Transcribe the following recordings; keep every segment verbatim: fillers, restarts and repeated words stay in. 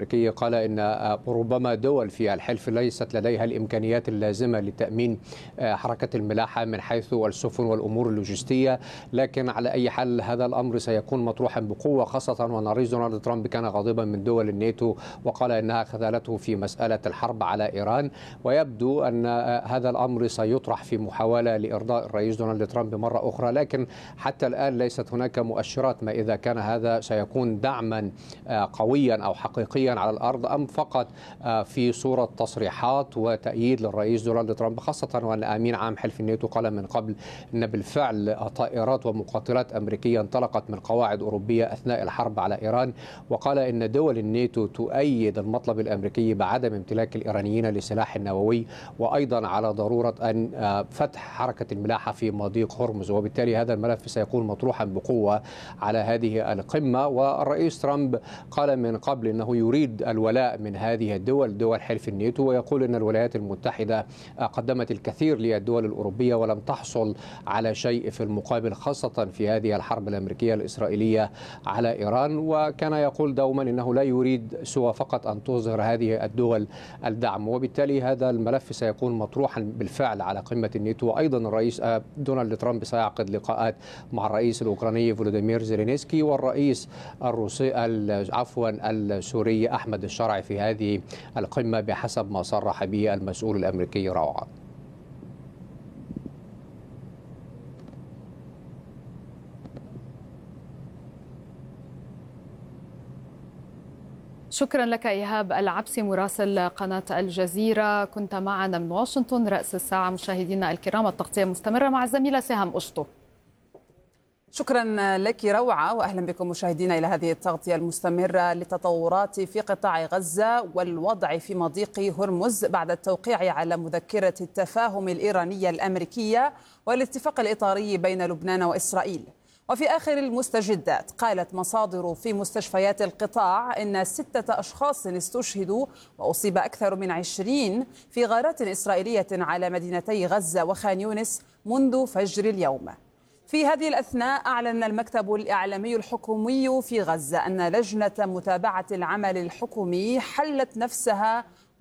الأمريكي قال إن ربما دول في الحلف ليست لديها الإمكانيات اللازمة لتأمين حركة الملاحة من حيث السفن والأمور اللوجستية، لكن على أي حال هذا الأمر سيكون مطروحا بقوة، خاصة وأن الرئيس دونالد ترامب كان غاضبا من دول الناتو وقال إنها خذلته في مسألة الحرب على إيران. ويبدو أن هذا الأمر سيطرح في محاولة لإرضاء الرئيس دونالد ترامب مرة أخرى، لكن حتى الآن ليست هناك مؤشرات ما إذا كان هذا سيكون دعما قويا أو حقيقيا على الأرض أم فقط في صورة تصريحات وتأييد للرئيس دونالد ترامب، خاصة وأن أمين عام حلف الناتو قال من قبل أن بالفعل طائرات ومقاتلات أمريكية انطلقت من قواعد أوروبية أثناء الحرب على إيران، وقال إن دول الناتو تؤيد المطلب الأمريكي بعدم امتلاك الإيرانيين لسلاح نووي، وأيضا على ضرورة أن فتح حركة الملاحة في مضيق هرمز. وبالتالي هذا الملف سيكون مطروحا بقوة على هذه القمة. والرئيس ترامب قال من قبل أنه يريد الولاء من هذه الدول، دول حلف الناتو، ويقول أن الولايات المتحدة قدمت الكثير للدول الأوروبية ولم تحصل على شيء في المقابل، خاصة في هذه الحرب الأمريكية الإسرائيلية على إيران. وكان يقول دوما أنه لا يريد سوى فقط أن تظهر هذه الدول الدعم، وبالتالي هذا الملف سيكون مطروحا بالفعل على قمة الناتو. وأيضا الرئيس دونالد ترامب سيعقد لقاءات مع الرئيس الأوكراني فولوديمير زيلينسكي والرئيس الروسي عفوا السوري أحمد الشرعي في هذه القمة بحسب ما صرح به المسؤول الأمريكي روعة. شكرا لك إيهاب العبسي مراسل قناة الجزيرة، كنت معنا من واشنطن. رأس الساعة مشاهدينا الكرام، التغطية مستمرة مع الزميلة سهام أشطو. شكرا لك روعة، وأهلا بكم مشاهدينا إلى هذه التغطية المستمرة للتطورات في قطاع غزة والوضع في مضيق هرمز بعد التوقيع على مذكرة التفاهم الإيرانية الأمريكية والاتفاق الإطاري بين لبنان وإسرائيل. وفي آخر المستجدات قالت مصادر في مستشفيات القطاع إن ستة أشخاص استشهدوا وأصيب أكثر من عشرين في غارات إسرائيلية على مدينتي غزة وخان يونس منذ فجر اليوم. في هذه الأثناء أعلن المكتب الإعلامي الحكومي في غزة أن لجنة متابعة العمل الحكومي حلت نفسها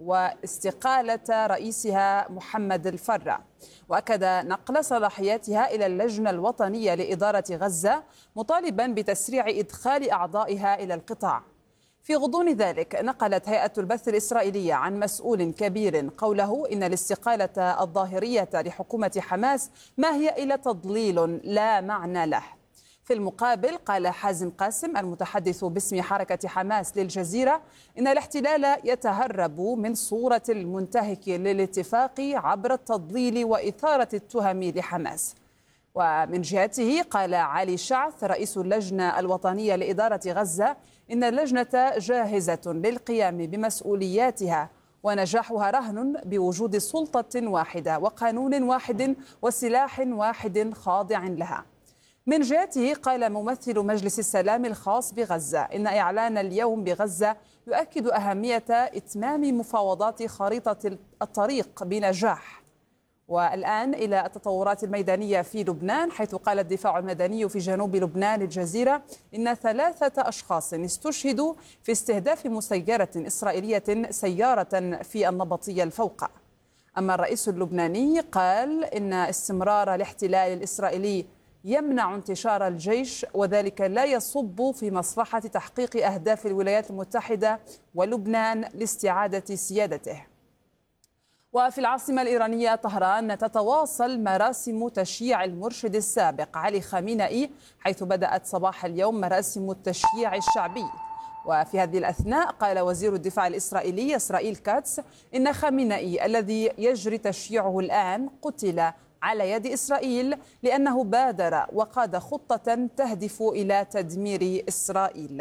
واستقالة رئيسها محمد الفرة، وأكد نقل صلاحياتها إلى اللجنة الوطنية لإدارة غزة مطالبا بتسريع إدخال أعضائها إلى القطاع. في غضون ذلك نقلت هيئة البث الإسرائيلية عن مسؤول كبير قوله إن الاستقالة الظاهرية لحكومة حماس ما هي إلا تضليل لا معنى له. في المقابل قال حازم قاسم المتحدث باسم حركة حماس للجزيرة إن الاحتلال يتهرب من صورة المنتهك للاتفاق عبر التضليل وإثارة التهم لحماس. ومن جهته قال علي شعث رئيس اللجنة الوطنية لإدارة غزة إن اللجنة جاهزة للقيام بمسؤولياتها ونجاحها رهن بوجود سلطة واحدة وقانون واحد وسلاح واحد خاضع لها. من جهته قال ممثل مجلس السلام الخاص بغزة إن إعلان اليوم بغزة يؤكد أهمية إتمام مفاوضات خريطة الطريق بنجاح. والآن إلى التطورات الميدانية في لبنان، حيث قال الدفاع المدني في جنوب لبنان الجزيرة إن ثلاثة أشخاص استشهدوا في استهداف مسيرة إسرائيلية سيارة في النبطية الفوقع. أما الرئيس اللبناني قال إن استمرار الاحتلال الإسرائيلي يمنع انتشار الجيش، وذلك لا يصب في مصلحة تحقيق أهداف الولايات المتحدة ولبنان لاستعادة سيادته. وفي العاصمة الإيرانية طهران تتواصل مراسم تشييع المرشد السابق علي خامنئي، حيث بدأت صباح اليوم مراسم التشييع الشعبي. وفي هذه الأثناء قال وزير الدفاع الإسرائيلي إسرائيل كاتس إن خامنئي الذي يجري تشييعه الآن قتل على يد إسرائيل لأنه بادر وقاد خطة تهدف إلى تدمير إسرائيل.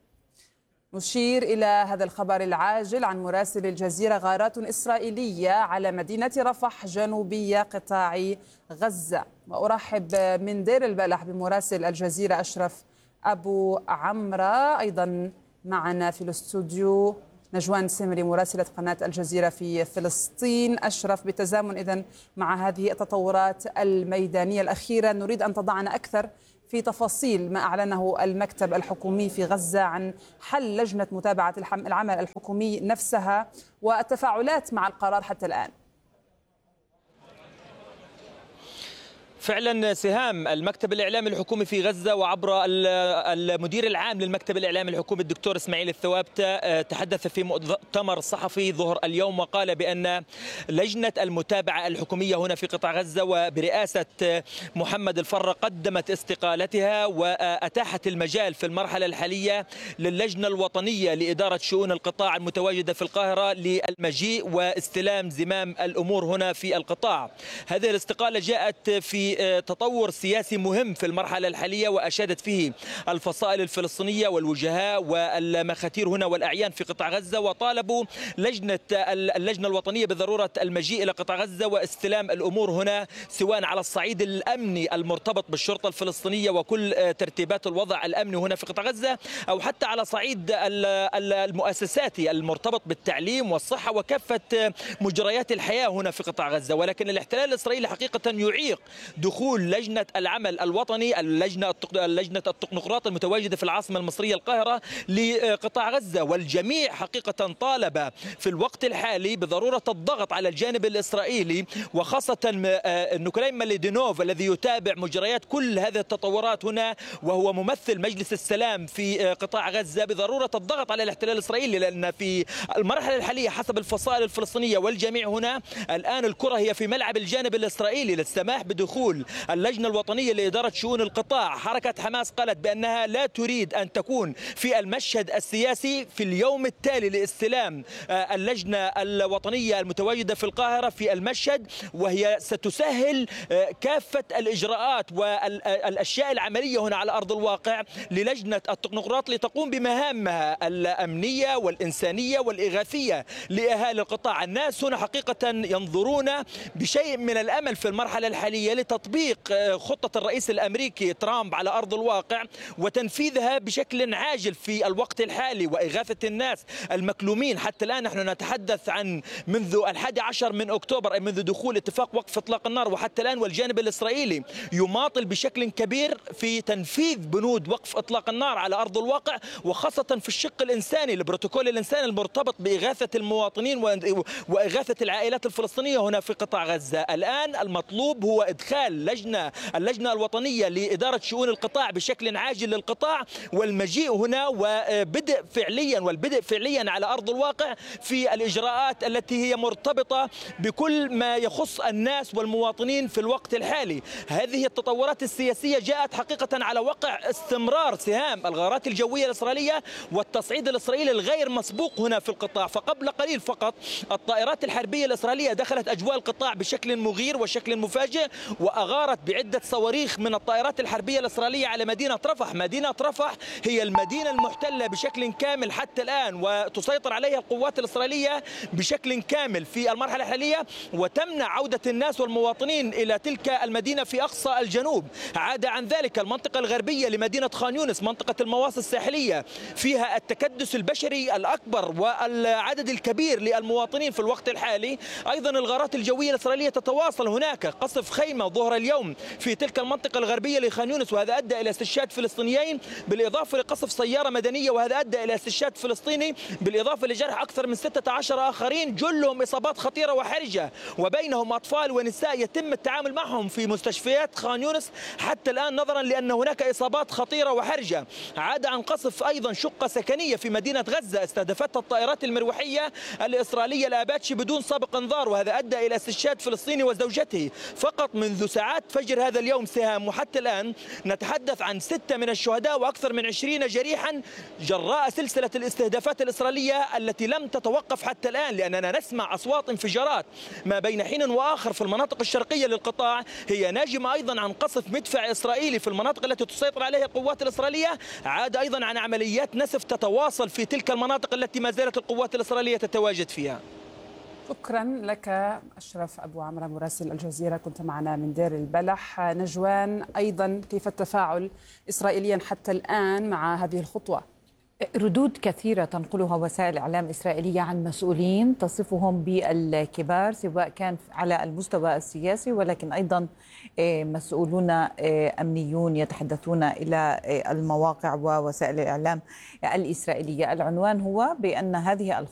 نشير إلى هذا الخبر العاجل عن مراسل الجزيرة: غارات إسرائيلية على مدينة رفح جنوبية قطاع غزة. وأرحب من دير البلح بمراسل الجزيرة أشرف أبو عمرة، أيضا معنا في الاستوديو نجوان سمري مراسلة قناة الجزيرة في فلسطين. أشرف، بالتزامن إذن مع هذه التطورات الميدانية الأخيرة نريد أن تضعنا أكثر في تفاصيل ما أعلنه المكتب الحكومي في غزة عن حل لجنة متابعة العمل الحكومي نفسها والتفاعلات مع القرار حتى الآن؟ فعلا سهام، المكتب الإعلامي الحكومي في غزة وعبر المدير العام للمكتب الإعلامي الحكومي الدكتور إسماعيل الثوابتة تحدث في مؤتمر صحفي ظهر اليوم وقال بأن لجنة المتابعة الحكومية هنا في قطاع غزة وبرئاسة محمد الفر قدمت استقالتها وأتاحت المجال في المرحلة الحالية للجنة الوطنية لإدارة شؤون القطاع المتواجدة في القاهرة للمجيء واستلام زمام الأمور هنا في القطاع. هذه الاستقالة جاءت في تطور سياسي مهم في المرحلة الحالية وأشادت فيه الفصائل الفلسطينية والوجهاء والمخاتير هنا والأعيان في قطاع غزة، وطالبوا لجنة اللجنة الوطنية بضرورة المجيء إلى قطاع غزة واستلام الأمور هنا، سواء على الصعيد الأمني المرتبط بالشرطة الفلسطينية وكل ترتيبات الوضع الأمني هنا في قطاع غزة، أو حتى على صعيد المؤسساتي المرتبط بالتعليم والصحة وكافة مجريات الحياة هنا في قطاع غزة. ولكن الاحتلال الإسرائيلي حقيقة يعيق دخول لجنة العمل الوطني، اللجنة اللجنة التكنوقراط المتواجدة في العاصمة المصرية القاهرة لقطاع غزة، والجميع حقيقة طالب في الوقت الحالي بضرورة الضغط على الجانب الإسرائيلي، وخاصة نيكولاي ميليدينوف الذي يتابع مجريات كل هذه التطورات هنا وهو ممثل مجلس السلام في قطاع غزة، بضرورة الضغط على الاحتلال الإسرائيلي، لأن في المرحلة الحالية حسب الفصائل الفلسطينية والجميع هنا الآن الكرة هي في ملعب الجانب الإسرائيلي للسماح بدخول اللجنة الوطنية لإدارة شؤون القطاع. حركة حماس قالت بأنها لا تريد أن تكون في المشهد السياسي في اليوم التالي لاستلام اللجنة الوطنية المتواجدة في القاهرة في المشهد، وهي ستسهل كافة الإجراءات والأشياء العملية هنا على أرض الواقع للجنة التكنوقراط لتقوم بمهامها الأمنية والإنسانية والإغاثية لأهالي القطاع. الناس هنا حقيقة ينظرون بشيء من الأمل في المرحلة الحالية لتطبيق خطة الرئيس الأمريكي ترامب على أرض الواقع وتنفيذها بشكل عاجل في الوقت الحالي وإغاثة الناس المكلومين. حتى الآن نحن نتحدث عن منذ الحادي عشر من أكتوبر، أي منذ دخول اتفاق وقف إطلاق النار، وحتى الآن والجانب الإسرائيلي يماطل بشكل كبير في تنفيذ بنود وقف إطلاق النار على أرض الواقع، وخاصة في الشق الإنساني، البروتوكول الإنساني المرتبط بإغاثة المواطنين وإغاثة العائلات الفلسطينية هنا في قطاع غزة. الآن المطلوب هو إدخال لجنة اللجنة الوطنية لإدارة شؤون القطاع بشكل عاجل للقطاع، والمجيء هنا وبدء فعليا والبدء فعليا على أرض الواقع في الإجراءات التي هي مرتبطة بكل ما يخص الناس والمواطنين في الوقت الحالي. هذه التطورات السياسية جاءت حقيقة على وقع استمرار سهام الغارات الجوية الإسرائيلية والتصعيد الإسرائيلي الغير مسبوق هنا في القطاع. فقبل قليل فقط الطائرات الحربية الإسرائيلية دخلت أجواء القطاع بشكل مغير وشكل مفاجئ، وأغارت بعدة صواريخ من الطائرات الحربية الإسرائيلية على مدينة رفح. مدينة رفح هي المدينة المحتلة بشكل كامل حتى الآن، وتسيطر عليها القوات الإسرائيلية بشكل كامل في المرحلة الحالية، وتمنع عودة الناس والمواطنين إلى تلك المدينة في أقصى الجنوب. عدا عن ذلك المنطقة الغربية لمدينة خان يونس، منطقة المواصل الساحلية، فيها التكدس البشري الأكبر والعدد الكبير للمواطنين في الوقت الحالي. أيضا الغارات الجوية الإسرائيلية تتواصل، هناك قصف خيمة ظهر اليوم في تلك المنطقة الغربية لخان يونس، وهذا أدى إلى استشهاد فلسطينيين، بالإضافة لقصف سيارة مدنية وهذا أدى إلى استشهاد فلسطيني، بالإضافة لجرح أكثر من ستة عشر آخرين جلهم إصابات خطيرة وحرجة، وبينهم أطفال ونساء يتم التعامل معهم في مستشفيات خان يونس حتى الآن نظرا لأن هناك إصابات خطيرة وحرجة. عاد عن قصف أيضا شقة سكنية في مدينة غزة استهدفتها الطائرات المروحية الإسرائيلية الآباتشي بدون سابق انذار، وهذا أدى إلى استشهاد فلسطيني وزوجته فقط منذ ساعات فجر هذا اليوم سهام. وحتى الآن نتحدث عن ستة من الشهداء وأكثر من عشرين جريحا جراء سلسلة الاستهدافات الإسرائيلية التي لم تتوقف حتى الآن، لأننا نسمع أصوات انفجارات ما بين حين وآخر في المناطق الشرقية للقطاع، هي ناجمة أيضا عن قصف مدفع إسرائيلي في المناطق التي تسيطر عليها القوات الإسرائيلية، عاد أيضا عن عمليات نسف تتواصل في تلك المناطق التي ما زالت القوات الإسرائيلية تتواجد فيها. شكرا لك أشرف أبو عمرو مراسل الجزيرة، كنت معنا من دير البلح. نجوان، أيضا كيف التفاعل إسرائيليا حتى الآن مع هذه الخطوة؟ ردود كثيرة تنقلها وسائل الإعلام الإسرائيلية عن مسؤولين تصفهم بالكبار، سواء كان على المستوى السياسي ولكن أيضا مسؤولون أمنيون يتحدثون إلى المواقع ووسائل الإعلام الإسرائيلية. العنوان هو بأن هذه